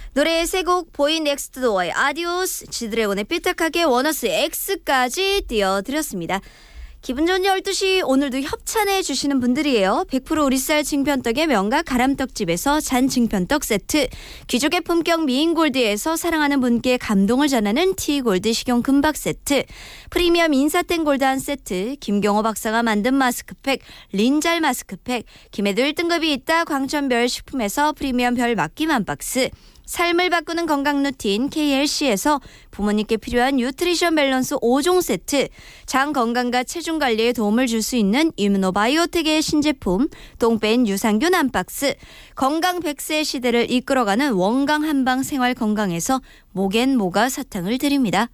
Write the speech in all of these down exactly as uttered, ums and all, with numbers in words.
노래 세 곡 보이 넥스트 도어의 아디오스, 지드래곤의 삐딱하게, 원어스의 X까지 띄워드렸습니다. 기분 좋은 열두 시 오늘도 협찬해 주시는 분들이에요. 백 퍼센트 우리쌀 징편떡의 명가 가람떡집에서 잔 징편떡 세트, 귀족의 품격 미인골드에서 사랑하는 분께 감동을 전하는 티골드 식용 금박 세트, 프리미엄 인사땡 골드 한 세트, 김경호 박사가 만든 마스크팩 린잘 마스크팩, 김해도 일 등급이 있다 광천별 식품에서 프리미엄 별 맡김 한 박스, 삶을 바꾸는 건강 루틴 케이엘씨에서 부모님께 필요한 뉴트리션 밸런스 오 종 세트, 장 건강과 체중 관리에 도움을 줄 수 있는 이뮤노바이오텍의 신제품 똥뺀 유산균 한 박스, 건강 백 세 시대를 이끌어가는 원강 한방 생활 건강에서 목앤모가 사탕을 드립니다.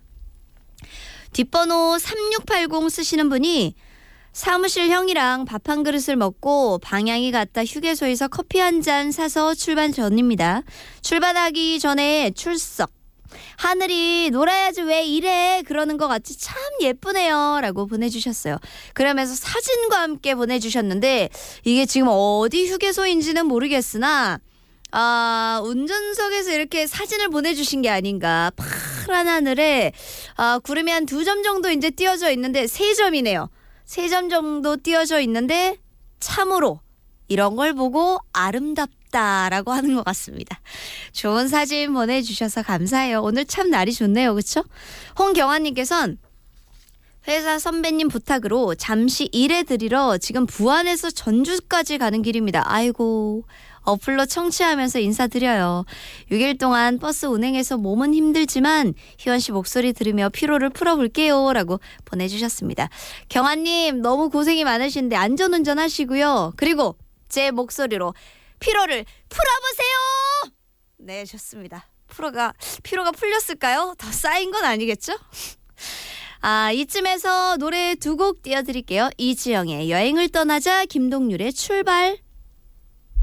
뒷번호 삼육팔공 쓰시는 분이 사무실 형이랑 밥 한 그릇을 먹고 방향이 같다 휴게소에서 커피 한 잔 사서 출발 전입니다. 출발하기 전에 출석. 하늘이 놀아야지 왜 이래 그러는 것 같이 참 예쁘네요 라고 보내주셨어요. 그러면서 사진과 함께 보내주셨는데 이게 지금 어디 휴게소인지는 모르겠으나 아, 운전석에서 이렇게 사진을 보내주신 게 아닌가. 파란 하늘에 아, 구름이 한 두 점 정도 이제 띄어져 있는데 세 점이네요. 세 점 정도 띄어져 있는데 참으로 이런 걸 보고 아름답다라고 하는 것 같습니다. 좋은 사진 보내주셔서 감사해요. 오늘 참 날이 좋네요. 그렇죠? 홍경아님께서는 회사 선배님 부탁으로 잠시 일해드리러 지금 부안에서 전주까지 가는 길입니다. 아이고, 어플로 청취하면서 인사드려요. 육 일 동안 버스 운행해서 몸은 힘들지만 희원 씨 목소리 들으며 피로를 풀어볼게요 라고 보내주셨습니다. 경아님 너무 고생이 많으신데 안전운전 하시고요. 그리고 제 목소리로 피로를 풀어보세요. 네, 좋습니다. 피로가, 피로가 풀렸을까요? 더 쌓인 건 아니겠죠? 아, 이쯤에서 노래 두 곡 띄워드릴게요. 이지영의 여행을 떠나자, 김동률의 출발.